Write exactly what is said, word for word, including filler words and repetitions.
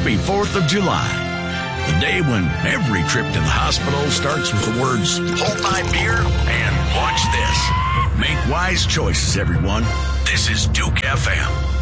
Happy fourth of July, the day when every trip to the hospital starts with the words, hold my beer and watch this. Make wise choices, everyone. This is Duke F M.